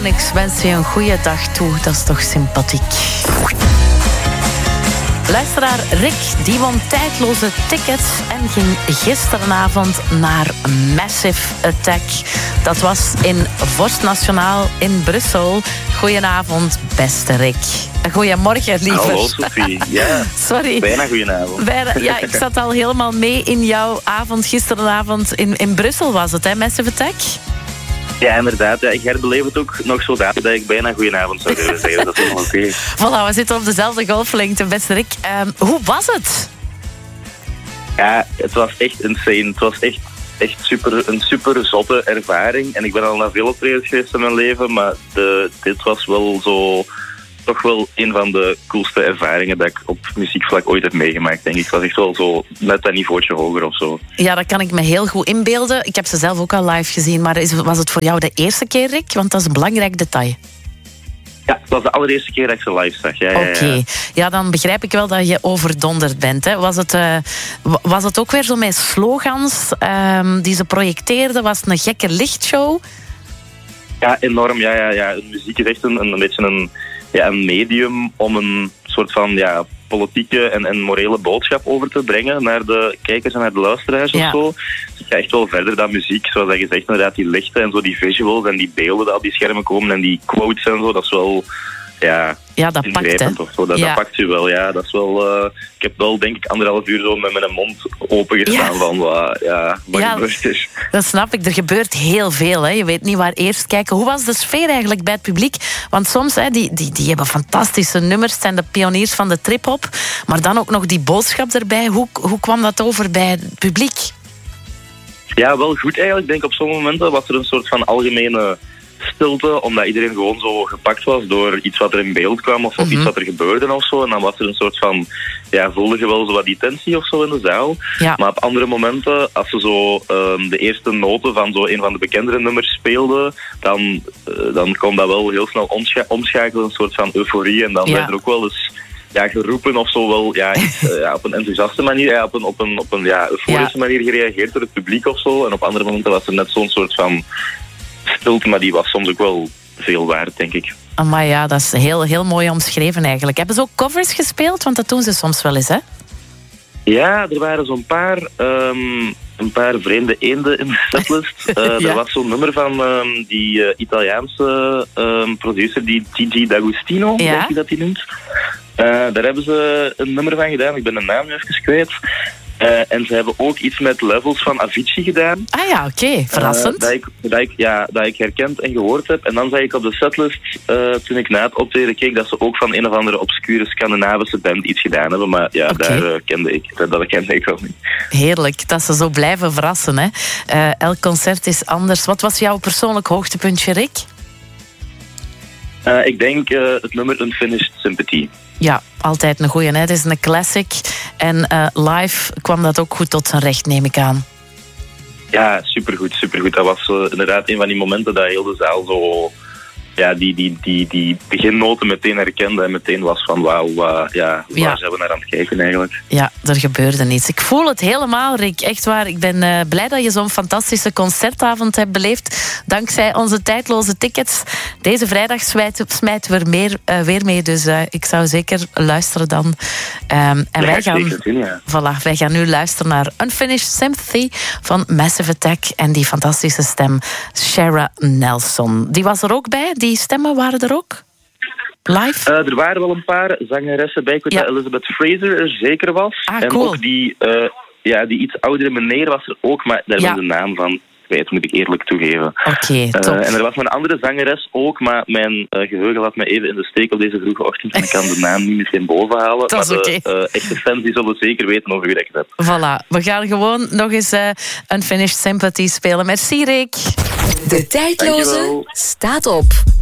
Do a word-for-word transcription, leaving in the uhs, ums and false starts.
Ik wens je een goede dag toe, dat is toch sympathiek. Luisteraar Rick, die won tijdloze tickets en ging gisteravond naar Massive Attack. Dat was in Vorst Nationaal in Brussel. Goedenavond, beste Rick. Goedemorgen, liever. Hallo, Sophie. Ja, sorry. Bijna goedenavond. Bijna, ja, ik zat al helemaal mee in jouw avond. Gisteravond in, in Brussel was het, hè, Massive Attack? Ja, inderdaad. Ja, ik herbeleef het ook nog zodanig dat ik bijna goedenavond zou willen zeggen. Dat is helemaal oké. Okay. Voilà, we zitten op dezelfde golflengte, beste Rick. Um, hoe was het? Ja, het was echt insane. Het was echt, echt super, een super zotte ervaring. En ik ben al naar veel optredens geweest in mijn leven, maar de, dit was wel zo... toch wel een van de coolste ervaringen dat ik op muziekvlak ooit heb meegemaakt, denk ik. Het was echt wel zo net een niveautje hoger of zo. Ja, dat kan ik me heel goed inbeelden. Ik heb ze zelf ook al live gezien, maar is, was het voor jou de eerste keer, Rick? Want dat is een belangrijk detail. Ja, het was de allereerste keer dat ik ze live zag. Ja, Oké, okay. ja, ja. ja, dan begrijp ik wel dat je overdonderd bent. Hè. Was, het, uh, was het ook weer zo met slogans um, die ze projecteerden? Was het een gekke lichtshow? Ja, enorm. Ja, ja, ja. Muziek is echt een, een beetje een... Ja, een medium om een soort van ja, politieke en, en morele boodschap over te brengen naar de kijkers en naar de luisteraars ja. of zo. Dus het gaat echt wel verder dan muziek, zoals je zegt, inderdaad die lichten en zo, die visuals en die beelden die op die schermen komen en die quotes en zo, dat is wel... Ja, ja, dat pakt, hè. Of zo. Dat, ja. dat pakt u wel, ja. Dat is wel... Uh, ik heb wel, denk ik, anderhalf uur zo met mijn mond open gestaan ja. van wat, ja, wat ja, gebeurd is. Dat snap ik. Er gebeurt heel veel, hè. Je weet niet waar eerst kijken. Hoe was de sfeer eigenlijk bij het publiek? Want soms, hè, die, die, die hebben fantastische nummers, zijn de pioniers van de trip-hop, maar dan ook nog die boodschap erbij. Hoe, hoe kwam dat over bij het publiek? Ja, wel goed eigenlijk. Ik denk op sommige momenten was er een soort van algemene... stilte, omdat iedereen gewoon zo gepakt was door iets wat er in beeld kwam of, of mm-hmm. iets wat er gebeurde of zo. En dan was er een soort van, ja, voelde je wel zo wat die tensie of zo in de zaal. Ja. Maar op andere momenten, als ze zo um, de eerste noten van zo een van de bekendere nummers speelden, dan, uh, dan kon dat wel heel snel omscha- omschakelen, een soort van euforie. En dan ja. werd er ook wel eens ja, geroepen of zo wel ja, uh, ja, op een enthousiaste manier, ja, op een, op een, op een ja, euforische ja. manier gereageerd door het publiek of zo. En op andere momenten was er net zo'n soort van stilte, maar die was soms ook wel veel waard, denk ik. Maar ja, dat is heel, heel mooi omschreven eigenlijk. Hebben ze ook covers gespeeld? Want dat doen ze soms wel eens, hè? Ja, er waren zo'n paar, um, een paar vreemde eenden in de setlist. Uh, ja. Er was zo'n nummer van um, die uh, Italiaanse um, producer, die Gigi D'Agostino, ja? denk je dat hij noemt. Uh, daar hebben ze een nummer van gedaan. Ik ben de naam nu even kwijt. Uh, en ze hebben ook iets met Levels van Avicii gedaan. Ah ja, oké. Okay. Verrassend. Uh, dat, ik, dat, ik, ja, dat ik herkend en gehoord heb. En dan zag ik op de setlist, uh, toen ik na het optreden keek, dat ze ook van een of andere obscure Scandinavische band iets gedaan hebben. Maar ja, okay. daar uh, kende ik. Dat, dat kende ik wel niet. Heerlijk, dat ze zo blijven verrassen, hè. Uh, elk concert is anders. Wat was jouw persoonlijk hoogtepuntje, Rick? Uh, ik denk uh, het nummer Unfinished Sympathy. Ja, altijd een goeie, hè. Het is een classic. En uh, live kwam dat ook goed tot zijn recht, neem ik aan. Ja, supergoed, supergoed. Dat was uh, inderdaad een van die momenten dat heel de zaal zo... Ja, die, die, die, die beginnoten meteen herkende en meteen was van wauw, uh, ja, waar ja. zijn we naar aan het kijken eigenlijk? Ja, er gebeurde niets. Ik voel het helemaal, Rick. Echt waar. Ik ben uh, blij dat je zo'n fantastische concertavond hebt beleefd. Dankzij onze tijdloze tickets. Deze vrijdag smijten we er meer, uh, weer mee. Dus uh, ik zou zeker luisteren dan. Um, en ja, wij gaan, zien, ja. voilà, wij gaan nu luisteren naar Unfinished Sympathy van Massive Attack. En die fantastische stem, Shara Nelson. Die was er ook bij. Die stemmen waren er ook? Live? Uh, er waren wel een paar zangeressen bij. Ik weet ja. dat Elizabeth Fraser er zeker was. Ah, en cool. ook die, uh, ja, die iets oudere meneer was er ook, maar daar ja. ben de naam van kwijt, moet ik eerlijk toegeven. Oké, okay, top. Uh, en er was een andere zangeres ook, maar mijn uh, geheugen laat me even in de steek op deze vroege ochtend en ik kan de naam niet meteen bovenhalen. Dat is maar oké. de uh, echte fans die zullen zeker weten over wie ik het heb. Voilà, we gaan gewoon nog eens uh, Unfinished Sympathy spelen. Merci, Rick. De tijdloze staat op.